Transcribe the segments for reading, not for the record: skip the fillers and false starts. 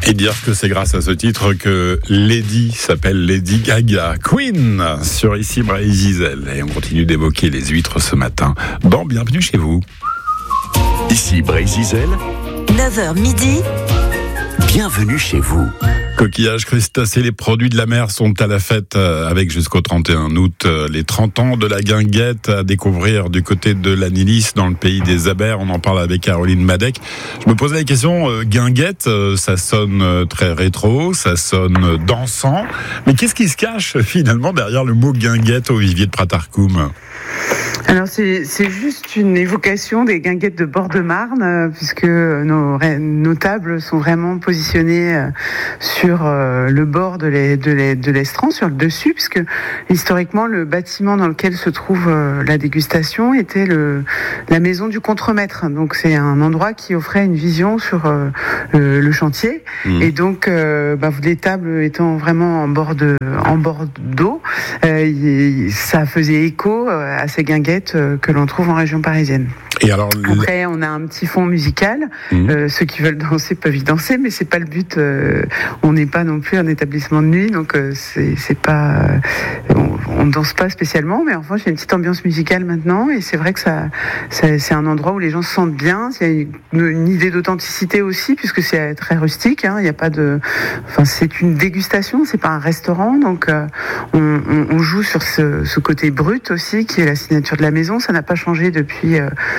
Et dire que c'est grâce à ce titre que Lady s'appelle Lady Gaga. Queen sur ici Brésil. Et on continue d'évoquer les huîtres ce matin. Bon, bienvenue chez vous. Ici Brésil. 9h midi. Bienvenue chez vous. Coquillages, crustacés, les produits de la mer sont à la fête avec jusqu'au 31 août les 30 ans de la guinguette à découvrir du côté de l'Anilis dans le pays des Abers. On en parle avec Caroline Madec. Je me posais la question, guinguette, ça sonne très rétro, ça sonne dansant. Mais qu'est-ce qui se cache finalement derrière le mot guinguette au vivier de Pratarkoum ? Alors c'est juste une évocation des guinguettes de bord de Marne, puisque nos tables sont vraiment positionnées sur le bord de l'estran, sur le dessus, puisque historiquement le bâtiment dans lequel se trouve la dégustation était la maison du contremaître. Donc c'est un endroit qui offrait une vision sur le chantier. Et donc les tables étant vraiment en bord d'eau, ça faisait écho à ces guinguettes que l'on trouve en région parisienne. Et alors, après, on a un petit fond musical. Ceux qui veulent danser peuvent y danser, mais c'est pas le but. On n'est pas non plus un établissement de nuit, donc c'est pas. On ne danse pas spécialement, mais enfin, il y a une petite ambiance musicale maintenant, et c'est vrai que c'est un endroit où les gens se sentent bien. Il y a une idée d'authenticité aussi, puisque c'est très rustique. Il y a pas de. Enfin, c'est une dégustation, c'est pas un restaurant, donc on joue sur ce côté brut aussi, qui est la signature de la maison. Ça n'a pas changé depuis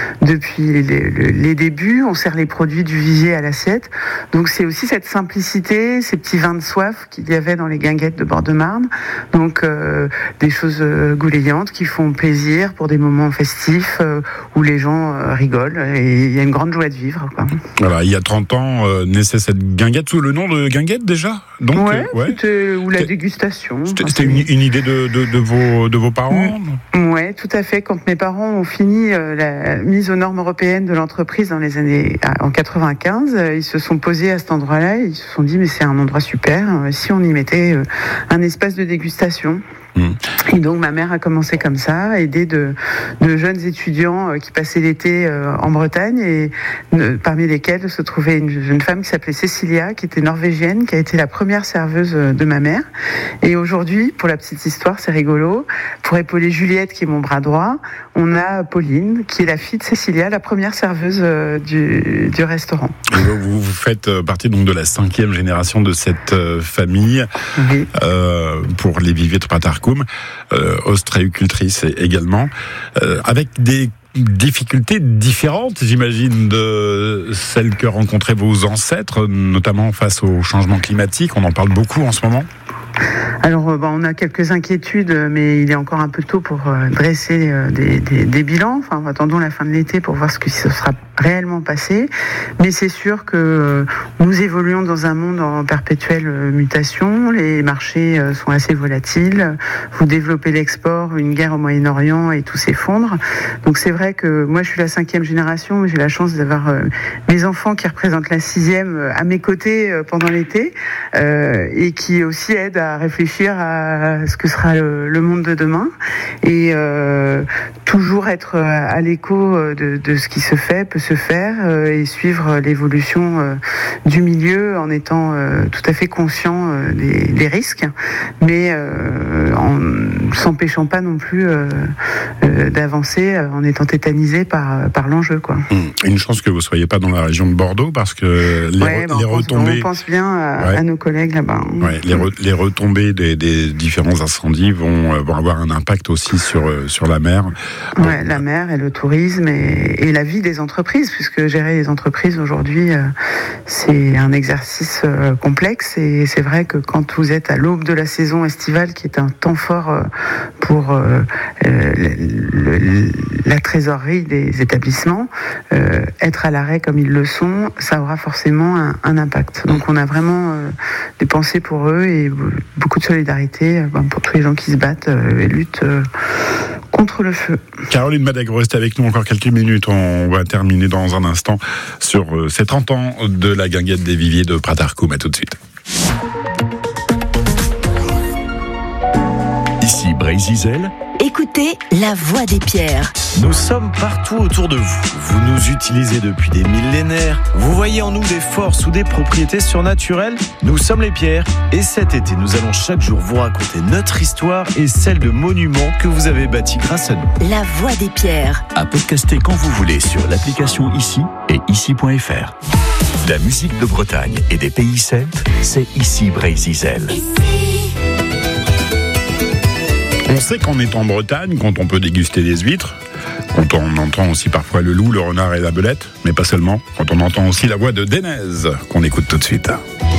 les débuts. On sert les produits du vivier à l'assiette. Donc c'est aussi cette simplicité, ces petits vins de soif qu'il y avait dans les guinguettes de bord de Marne. Donc des choses gouléantes qui font plaisir pour des moments festifs où les gens rigolent et il y a une grande joie de vivre, quoi. Voilà, il y a 30 ans naissait cette guinguette sous le nom de guinguette déjà. Donc ou la dégustation. C'était une idée de vos parents. Ouais, tout à fait. Quand mes parents ont fini la mise aux normes européennes de l'entreprise en 95, ils se sont posés à cet endroit-là. Ils se sont dit mais c'est un endroit super. Si on y mettait un espace de dégustation. Et donc ma mère a commencé comme ça, aidée de jeunes étudiants qui passaient l'été en Bretagne, et parmi lesquels se trouvait une jeune femme qui s'appelait Cécilia, qui était norvégienne, qui a été la première serveuse de ma mère. Et aujourd'hui, pour la petite histoire, c'est rigolo, pour épauler Juliette qui est mon bras droit, on a Pauline qui est la fille de Cécilia, la première serveuse du restaurant. Et vous faites partie donc de la 5e génération de cette famille. Oui. Pour les viviers de Pratarkoum. Ostréicultrice également, avec des difficultés différentes, j'imagine, de celles que rencontraient vos ancêtres, notamment face au changement climatique. On en parle beaucoup en ce moment. Alors, on a quelques inquiétudes, mais il est encore un peu tôt pour dresser des bilans. Enfin, attendons la fin de l'été pour voir ce qui se sera réellement passé. Mais c'est sûr que nous évoluons dans un monde en perpétuelle mutation. Les marchés sont assez volatiles. Vous développez l'export, une guerre au Moyen-Orient et tout s'effondre. Donc c'est vrai que moi, je suis la 5e génération, mais j'ai la chance d'avoir mes enfants qui représentent la 6e à mes côtés pendant l'été et qui aussi aident à réfléchir à ce que sera le monde de demain, et toujours être à l'écho de ce qui se fait, peut se faire, et suivre l'évolution du milieu en étant tout à fait conscient des risques, mais en s'empêchant pas non plus d'avancer, en étant tétanisé par l'enjeu, quoi. Une chance que vous soyez pas dans la région de Bordeaux, parce que les retombées... On pense bien à nos collègues là-bas. Ouais, les retombées des différents incendies vont avoir un impact aussi sur la mer. Ouais, la mer et le tourisme et la vie des entreprises, puisque gérer les entreprises aujourd'hui, c'est un exercice complexe, et c'est vrai que quand vous êtes à l'aube de la saison estivale, qui est un temps fort pour la trésorerie des établissements, être à l'arrêt comme ils le sont, ça aura forcément un impact. Donc on a vraiment des pensées pour eux et beaucoup de solidarité pour tous les gens qui se battent et luttent contre le feu. Caroline Madec, restez avec nous encore quelques minutes. On va terminer dans un instant sur ces 30 ans de la guinguette des viviers de Pratarkoum. À tout de suite. Ici Brézizel. Écoutez la voix des pierres. Nous sommes partout autour de vous. Vous nous utilisez depuis des millénaires. Vous voyez en nous des forces ou des propriétés surnaturelles. Nous sommes les pierres. Et cet été, nous allons chaque jour vous raconter notre histoire et celle de monuments que vous avez bâtis grâce à nous. La voix des pierres. À podcaster quand vous voulez sur l'application Ici et ici.fr. La musique de Bretagne et des pays celtes, c'est Ici Brézizel. On sait qu'on est en Bretagne quand on peut déguster des huîtres, quand on entend aussi parfois le loup, le renard et la belette, mais pas seulement, quand on entend aussi la voix de Denez, qu'on écoute tout de suite.